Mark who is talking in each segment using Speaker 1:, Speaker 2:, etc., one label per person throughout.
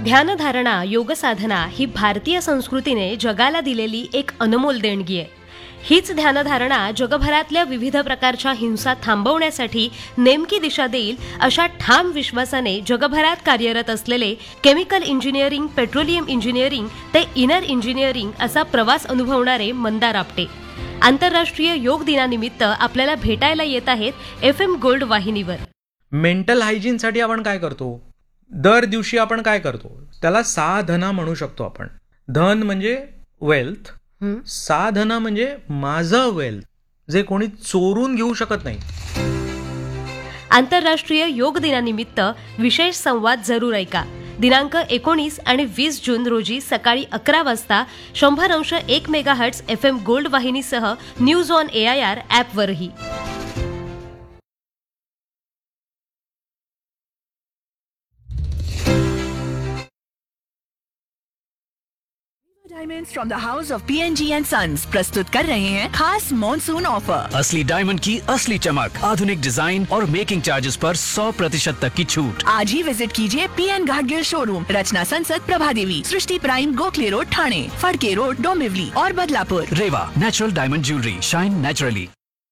Speaker 1: ध्यानधारणा, योगसाधना ही भारतीय संस्कृतीने जगाला दिलेली एक अनमोल देणगी आहे. हीच ध्यानधारणा जगभरातल्या विविध प्रकारच्या हिंसा थांबवण्यासाठी नेमकी दिशा देईल अशा ठाम विश्वासाने जगभरात कार्यरत असलेले केमिकल इंजिनिअरिंग, पेट्रोलियम इंजिनिअरिंग ते इनर इंजिनिअरिंग असा प्रवास अनुभवणारे मंदार आपटे आंतरराष्ट्रीय योग दिनानिमित्त आपल्याला भेटायला येत आहेत FM गोल्ड वाहिनीवर.
Speaker 2: मेंटल हायजीनसाठी आपण काय करतो? दर दिवशी आपण काय करतो? त्याला साधना म्हणू शकतो आपण. धन म्हणजे वेल्थ, साधना म्हणजे माझं वेल्थ, जे कोणी चोरून घेऊ शकत नाही.
Speaker 1: आंतरराष्ट्रीय योग दिनानिमित्त विशेष संवाद जरूर ऐका. दिनांक 19 आणि 20 जून रोजी सकाळी 11 वाजता 100.1 megahertz FM gold वाहिनीसह news on AIR ॲपवरही.
Speaker 3: Diamonds from the house of PNG end sons प्रस्तुत कर रहे हैं खास मॉनसून ऑफर.
Speaker 4: असली डायमंड की असली चमक, आधुनिक डिजाइन और मेकिंग चार्जेस पर 100% तक की छूट.
Speaker 3: आज ही विजिट कीजिए PN घाटगिल शोरूम, रचना संसद, प्रभादेवी, सृष्टि prime, Gokhale road, Thane, Phadke road, Dombivli और Badlapur.
Speaker 4: Reva natural diamond jewellery, shine naturally.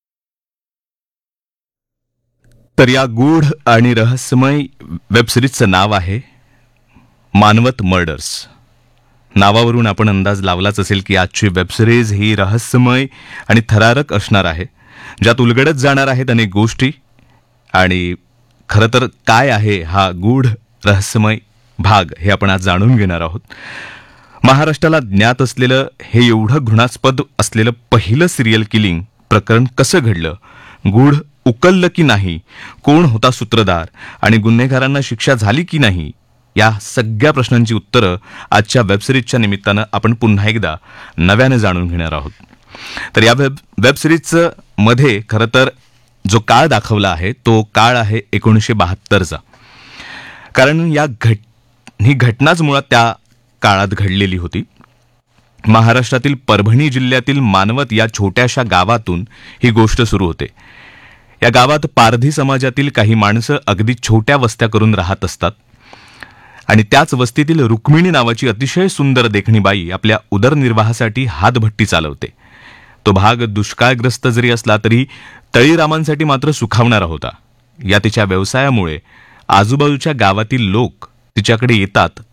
Speaker 5: तर या गूढ आणि रहस्यमय वेबसिरीजचं नाव आहे मानवत मर्डर्स. नावावरून आपण अंदाज लावलाच असेल की आजची वेबसिरीज ही रहस्यमय आणि थरारक असणार आहे, ज्यात उलगडत जाणार आहेत अनेक गोष्टी. आणि खरं तर काय आहे हा गूढ रहस्यमय भाग हे आपण आज जाणून घेणार आहोत. महाराष्ट्राला ज्ञात असलेलं हे एवढं घृणास्पद असलेलं पहिलं सिरियल किलिंग प्रकरण कसं घडलं, गूढ उकललं की नाही, कोण होता सूत्रधार आणि गुन्हेगारांना शिक्षा झाली की नाही, या सगळ्या प्रश्नांची उत्तरं आजच्या वेबसिरीजच्या निमित्तानं आपण पुन्हा एकदा नव्याने जाणून घेणार आहोत. तर या वेबसिरीजचं मध्ये खरं तर जो काळ दाखवला आहे तो काळ आहे 1972चा. कारण ही घटनाच मुळात त्या काळात घडलेली होती. महाराष्ट्रातील परभणी जिल्ह्यातील मानवत या छोट्याशा गावातून ही गोष्ट सुरू होते. या गावात पारधी समाजातील काही माणसं अगदी छोट्या वस्त्या करून राहत असतात आणि त्याच वस्तीतील रुक्मिणी नावाची अतिशय सुंदर देखणी बाई आपल्या उदरनिर्वाहासाठी हातभट्टी चालवते. तो भाग दुष्काळग्रस्त जरी असला तरी तळीरामांसाठी मात्र सुखावणारा होता. या तिच्या व्यवसायामुळे आजूबाजूच्या गावातील लोक तिच्याकडे येतात